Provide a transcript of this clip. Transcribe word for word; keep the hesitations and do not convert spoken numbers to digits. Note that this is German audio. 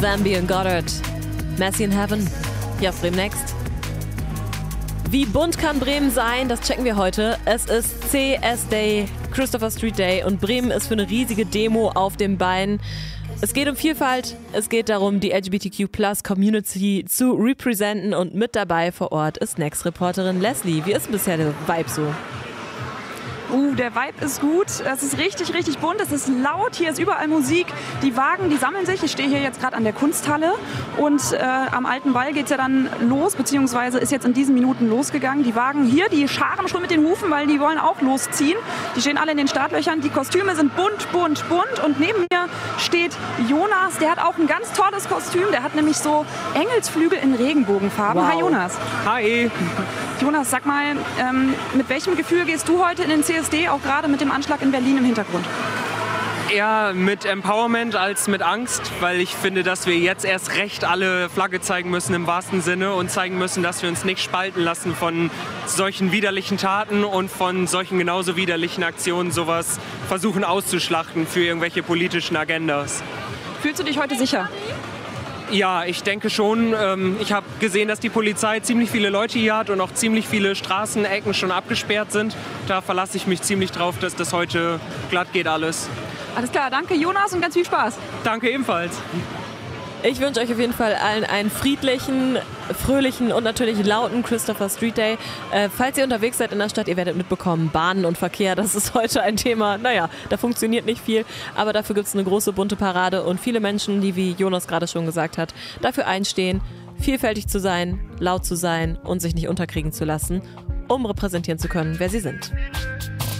Zambi und Goddard. Messi in Heaven. Hier auf Bremen Next. Wie bunt kann Bremen sein? Das checken wir heute. Es ist C S Day, Christopher Street Day, und Bremen ist für eine riesige Demo auf dem Bein. Es geht um Vielfalt, es geht darum, die L G B T Q Plus Community zu representen, und mit dabei vor Ort ist Next-Reporterin Leslie. Wie ist denn bisher der Vibe so? Uh, der Vibe ist gut. Es ist richtig, richtig bunt. Es ist laut. Hier ist überall Musik. Die Wagen, die sammeln sich. Ich stehe hier jetzt gerade an der Kunsthalle. Und äh, am Alten Wall geht es ja dann los, beziehungsweise ist jetzt in diesen Minuten losgegangen. Die Wagen hier, die scharen schon mit den Hufen, weil die wollen auch losziehen. Die stehen alle in den Startlöchern. Die Kostüme sind bunt, bunt, bunt. Und neben mir steht Jonas. Der hat auch ein ganz tolles Kostüm. Der hat nämlich so Engelsflügel in Regenbogenfarben. Wow. Hi Jonas. Hi. Jonas, sag mal, ähm, mit welchem Gefühl gehst du heute in den C S D, auch gerade mit dem Anschlag in Berlin im Hintergrund? Eher mit Empowerment als mit Angst, weil ich finde, dass wir jetzt erst recht alle Flagge zeigen müssen im wahrsten Sinne und zeigen müssen, dass wir uns nicht spalten lassen von solchen widerlichen Taten und von solchen genauso widerlichen Aktionen, sowas versuchen auszuschlachten für irgendwelche politischen Agendas. Fühlst du dich heute sicher? Ja, ich denke schon. Ich habe gesehen, dass die Polizei ziemlich viele Leute hier hat und auch ziemlich viele Straßenecken schon abgesperrt sind. Da verlasse ich mich ziemlich drauf, dass das heute glatt geht alles. Alles klar, danke Jonas und ganz viel Spaß. Danke ebenfalls. Ich wünsche euch auf jeden Fall allen einen friedlichen, fröhlichen und natürlich lauten Christopher Street Day. Äh, falls ihr unterwegs seid in der Stadt, ihr werdet mitbekommen, Bahnen und Verkehr, das ist heute ein Thema. Naja, da funktioniert nicht viel, aber dafür gibt es eine große bunte Parade und viele Menschen, die, wie Jonas gerade schon gesagt hat, dafür einstehen, vielfältig zu sein, laut zu sein und sich nicht unterkriegen zu lassen, um repräsentieren zu können, wer sie sind.